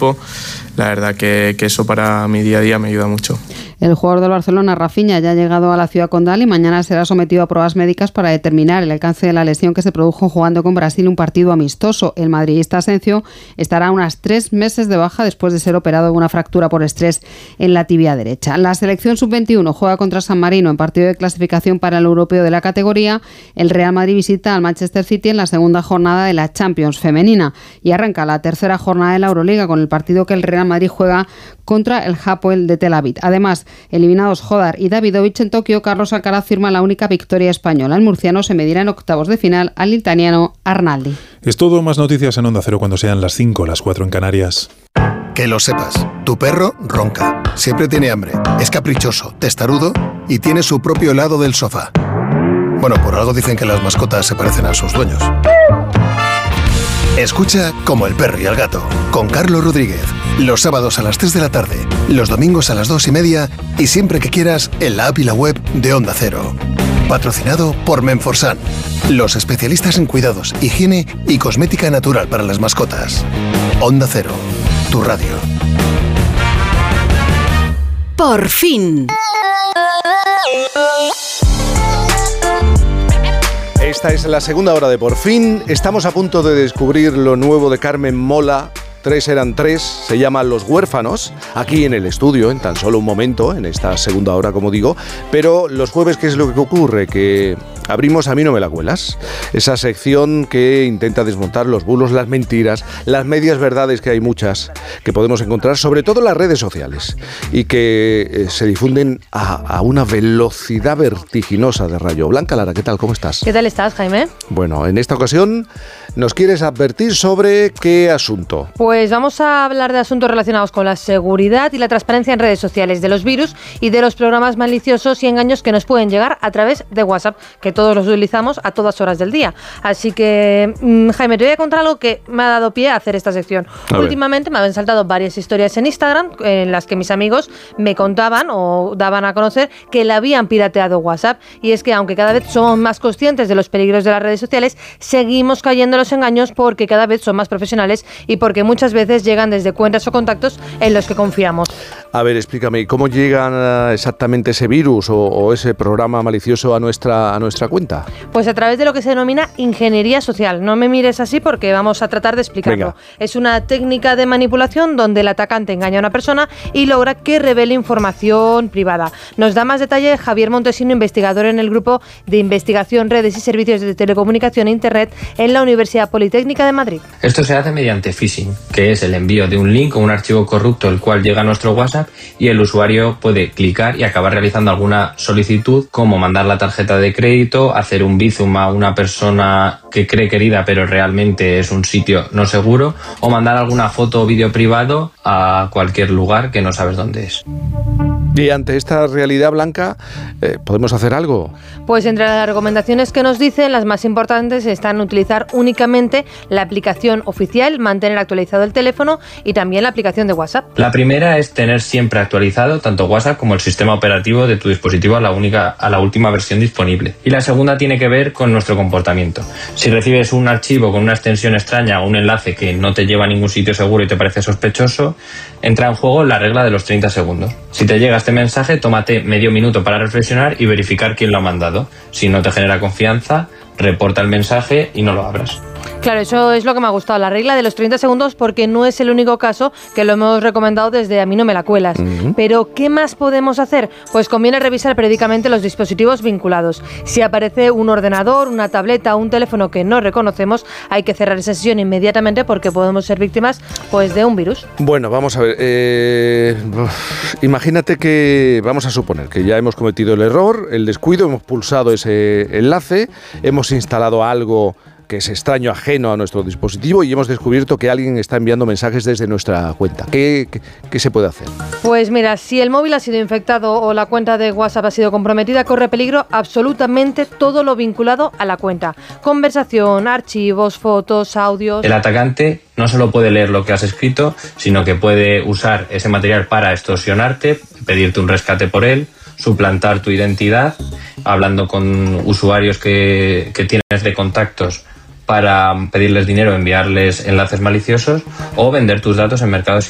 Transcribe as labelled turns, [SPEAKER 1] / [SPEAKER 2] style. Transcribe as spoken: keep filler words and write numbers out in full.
[SPEAKER 1] equipo, la verdad que, que eso para mi día a día me ayuda mucho.
[SPEAKER 2] El jugador del Barcelona, Rafinha, ya ha llegado a la ciudad condal y mañana será sometido a pruebas médicas para determinar el alcance de la lesión que se produjo jugando con Brasil un partido amistoso. El madridista Asensio estará unas tres meses de baja después de ser operado de una fractura por estrés en la tibia derecha. La selección sub veintiuno juega contra San Marino en partido de clasificación para el europeo de la categoría. El Real Madrid visita al Manchester City en la segunda jornada de la Champions femenina y arranca la tercera jornada de la Euroliga con el partido que el Real Madrid juega contra el Hapoel de Tel Aviv. Además, eliminados Jodar y Davidovich en Tokio, Carlos Alcaraz firma la única victoria española. El murciano se medirá en octavos de final al italiano Arnaldi.
[SPEAKER 3] Es todo, más noticias en Onda Cero cuando sean las cinco, las cuatro en Canarias.
[SPEAKER 4] Que lo sepas, tu perro ronca, siempre tiene hambre, es caprichoso, testarudo y tiene su propio helado del sofá. Bueno, por algo dicen que las mascotas se parecen a sus dueños. Escucha Como el perro y el gato, con Carlos Rodríguez, los sábados a las tres de la tarde, los domingos a las dos y media y siempre que quieras en la app y la web de Onda Cero. Patrocinado por Menforsan, los especialistas en cuidados, higiene y cosmética natural para las mascotas. Onda Cero, tu radio.
[SPEAKER 5] Por fin.
[SPEAKER 6] Esta es la segunda hora de Por fin. Estamos a punto de descubrir lo nuevo de Carmen Mola. Tres eran tres, se llama Los Huérfanos, aquí en el estudio, en tan solo un momento, en esta segunda hora, como digo. Pero los jueves, ¿qué es lo que ocurre? Que abrimos A mí no me la cuelas, esa sección que intenta desmontar los bulos, las mentiras, las medias verdades, que hay muchas, que podemos encontrar, sobre todo en las redes sociales, y que eh, se difunden a, a una velocidad vertiginosa de rayo. Blanca Lara, ¿qué tal? ¿Cómo estás?
[SPEAKER 7] ¿Qué tal estás, Jaime?
[SPEAKER 6] Bueno, en esta ocasión nos quieres advertir sobre qué asunto.
[SPEAKER 7] Pues vamos a hablar de asuntos relacionados con la seguridad y la transparencia en redes sociales, de los virus y de los programas maliciosos y engaños que nos pueden llegar a través de WhatsApp, que todos los utilizamos a todas horas del día. Así que, mmm, Jaime, te voy a contar algo que me ha dado pie a hacer esta sección. A Últimamente ver. me habían saltado varias historias en Instagram en las que mis amigos me contaban o daban a conocer que le habían pirateado WhatsApp. Y es que, aunque cada vez somos más conscientes de los peligros de las redes sociales, seguimos cayendo en los engaños porque cada vez son más profesionales y porque muchas veces llegan desde cuentas o contactos en los que confiamos.
[SPEAKER 6] A ver, explícame, ¿cómo llega exactamente ese virus o, o ese programa malicioso a nuestra, a nuestra cuenta?
[SPEAKER 7] Pues a través de lo que se denomina ingeniería social. No me mires así porque vamos a tratar de explicarlo. Venga. Es una técnica de manipulación donde el atacante engaña a una persona y logra que revele información privada. Nos da más detalle Javier Montesino, investigador en el grupo de investigación, redes y servicios de telecomunicación e internet en la Universidad Politécnica de Madrid.
[SPEAKER 8] Esto se hace mediante phishing, que es el envío de un link o un archivo corrupto el cual llega a nuestro WhatsApp y el usuario puede clicar y acabar realizando alguna solicitud, como mandar la tarjeta de crédito, hacer un bizum a una persona que cree querida pero realmente es un sitio no seguro, o mandar alguna foto o vídeo privado a cualquier lugar que no sabes dónde es.
[SPEAKER 6] Y ante esta realidad, Blanca, eh, ¿podemos hacer algo?
[SPEAKER 7] Pues entre las recomendaciones que nos dicen, las más importantes están utilizar únicamente la aplicación oficial, mantener actualizado el teléfono y también la aplicación de WhatsApp.
[SPEAKER 8] La primera es tener siempre actualizado tanto WhatsApp como el sistema operativo de tu dispositivo a la, única, a la última versión disponible. Y la segunda tiene que ver con nuestro comportamiento. Si recibes un archivo con una extensión extraña o un enlace que no te lleva a ningún sitio seguro y te parece sospechoso, entra en juego la regla de los treinta segundos. Si te llega este mensaje, tómate medio minuto para reflexionar y verificar quién lo ha mandado. Si no te genera confianza, reporta el mensaje y no lo abras.
[SPEAKER 7] Claro, eso es lo que me ha gustado, la regla de los treinta segundos, porque no es el único caso que lo hemos recomendado desde A mí no me la cuelas. Uh-huh. Pero, ¿qué más podemos hacer? Pues conviene revisar periódicamente los dispositivos vinculados. Si aparece un ordenador, una tableta o un teléfono que no reconocemos, hay que cerrar esa sesión inmediatamente porque podemos ser víctimas pues, de un virus.
[SPEAKER 6] Bueno, vamos a ver. Eh, imagínate que, vamos a suponer que ya hemos cometido el error, el descuido, hemos pulsado ese enlace, hemos instalado algo que es extraño, ajeno a nuestro dispositivo y hemos descubierto que alguien está enviando mensajes desde nuestra cuenta. ¿Qué, qué, qué se puede hacer?
[SPEAKER 7] Pues mira, si el móvil ha sido infectado o la cuenta de WhatsApp ha sido comprometida, corre peligro absolutamente todo lo vinculado a la cuenta. Conversación, archivos, fotos, audios...
[SPEAKER 8] El atacante no solo puede leer lo que has escrito, sino que puede usar ese material para extorsionarte, pedirte un rescate por él, suplantar tu identidad, hablando con usuarios que, que tienes de contactos para pedirles dinero, enviarles enlaces maliciosos o vender tus datos en mercados